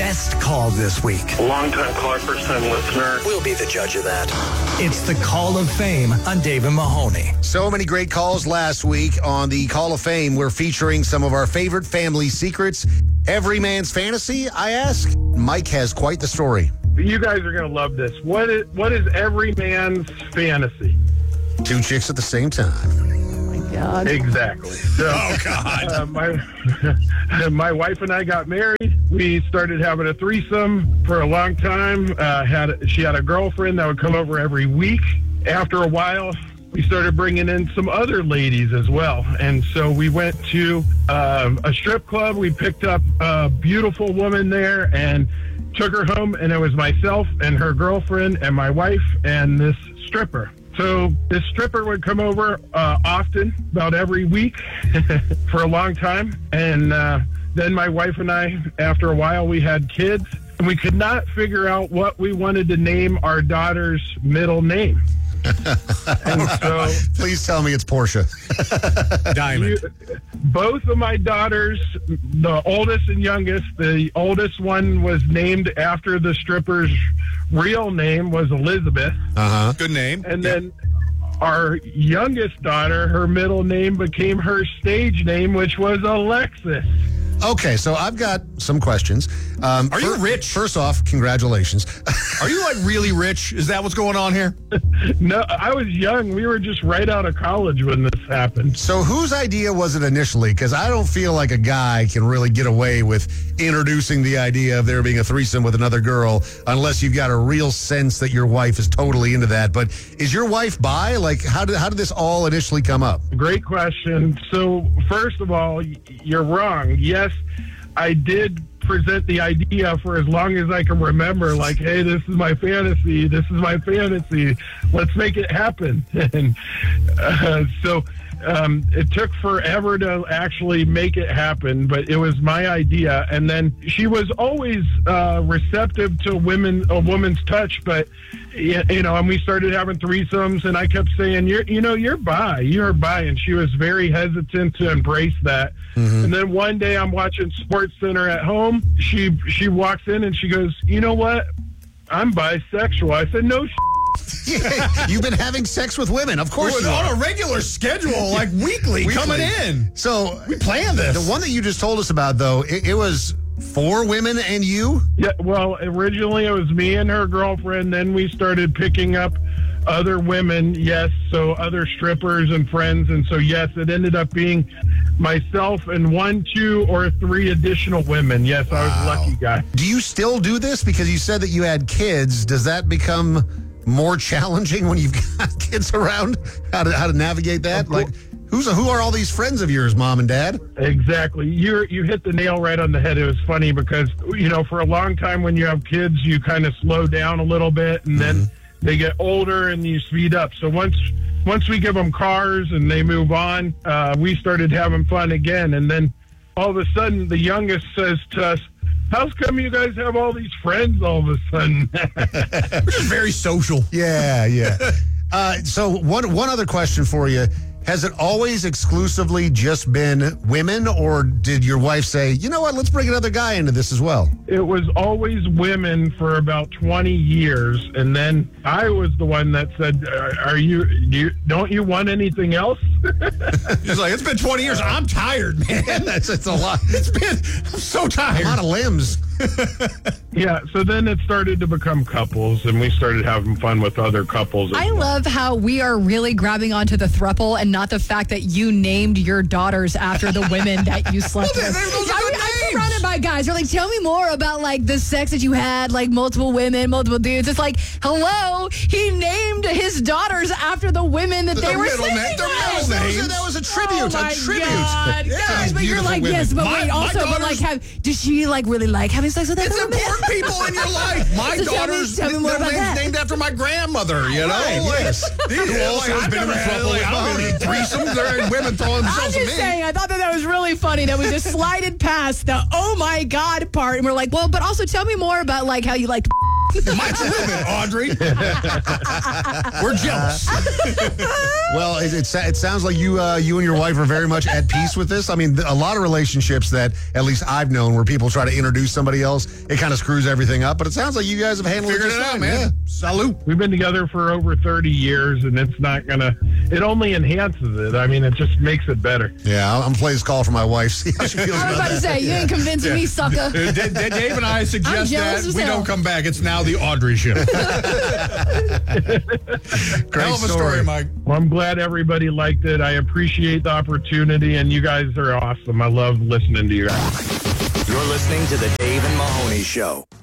best call this week? Long-time caller, first-time listener. We'll be the judge of that. It's the Call of Fame on Dave and Mahoney. So many great calls last week on the Call of Fame. We're featuring some of our favorite family secrets. Every man's fantasy, I ask? Mike has quite the story. You guys are going to love this. What is every man's fantasy? 2 chicks at the same time. God. Exactly. So, Oh, God. My wife and I got married. We started having a threesome for a long time. She had a girlfriend that would come over every week. After a while, we started bringing in some other ladies as well. And so we went to a strip club. We picked up a beautiful woman there and took her home. And it was myself and her girlfriend and my wife and this stripper. So this stripper would come over often, about every week for a long time. And then my wife and I, after a while, we had kids. And we could not figure out what we wanted to name our daughter's middle name. And so, please tell me it's Portia. Diamond. Both of my daughters, the oldest and youngest, the oldest one was named after the stripper's real name was Elizabeth. Uh-huh. Good name. And then our youngest daughter, her middle name became her stage name, which was Alexis. Okay, so I've got some questions. Are you rich? First off, congratulations. Are you like really rich? Is that what's going on here? No, I was young. We were just right out of college when this happened. So whose idea was it initially? Because I don't feel like a guy can really get away with introducing the idea of there being a threesome with another girl unless you've got a real sense that your wife is totally into that. But is your wife bi? Like, how did this all initially come up? Great question. So, first of all, you're wrong. Yes, I did present the idea for as long as I can remember, like, hey, this is my fantasy. This is my fantasy. Let's make it happen. And so it took forever to actually make it happen, but it was my idea. And then she was always receptive to a woman's touch, but and we started having threesomes, and I kept saying, you're bi, and she was very hesitant to embrace that. Mm-hmm. And then one day I'm watching Sports Center at home. She walks in and she goes, you know what? I'm bisexual. I said, no. You've been having sex with women, of course. It was on a regular schedule, like weekly coming in. So we planned this. The one that you just told us about, though, it was 4 women and you? Yeah, well, originally it was me and her girlfriend. Then we started picking up other women, yes, so other strippers and friends. And so, yes, it ended up being myself and 1, 2, or 3 additional women. Yes, wow. I was a lucky guy. Do you still do this? Because you said that you had kids. Does that become more challenging when you've got kids around? How to navigate that? Like, who are all these friends of yours, Mom and Dad? Exactly. You hit the nail right on the head. It was funny because, for a long time when you have kids, you kind of slow down a little bit, and then they get older and you speed up. So once we give them cars and they move on, we started having fun again. And then all of a sudden, the youngest says to us, how come you guys have all these friends all of a sudden? We're just very social. Yeah. So one other question for you. Has it always exclusively just been women, or did your wife say, you know what, let's bring another guy into this as well? It was always women for about 20 years, and then I was the one that said, don't you want anything else? He's like, it's been 20 years. I'm tired, man. It's a lot. I'm so tired. A lot of limbs. Yeah, so then it started to become couples, and we started having fun with other couples. I love how we are really grabbing onto the throuple and not the fact that you named your daughters after the women that you slept with. I'm surrounded by guys. They're like, tell me more about, like, the sex that you had, like, multiple women, multiple dudes. It's like, hello, he named his daughters after the women that they were sleeping with. That was a tribute. Oh, my a tribute. God. Guys, but you're like, yes, but wait, also, but, like, does she, like, really like having sex with other women? It's important people in your life. My daughter's named after my grandmother, you know? Yes. I've never had threesomes. There ain't women throwing themselves at me. I'm just saying, I thought that was really funny that we just slided past the oh my God part, and we're like, well, but also tell me more about, like, how you liked Mine's women, Audrey. We're jealous. Well, it sounds like you and your wife are very much at peace with this. I mean, a lot of relationships that at least I've known where people try to introduce somebody else, it kind of screws everything up. But it sounds like you guys have handled Figured it it out, fine. man. Yeah. Salute. We've been together for over 30 years, and it's not gonna. It only enhances it. I mean, it just makes it better. Yeah, I'm gonna play this call for my wife. See how she feels I was about about to that. say, you ain't convincing me, sucker. Dave and I suggest jealous that as we hell. don't come back. It's now the Audrey show. Great Hell of a story, Mike. Well, I'm glad everybody liked it. I appreciate the opportunity, and you guys are awesome. I love listening to you guys. You're listening to the Dave and Mahoney Show.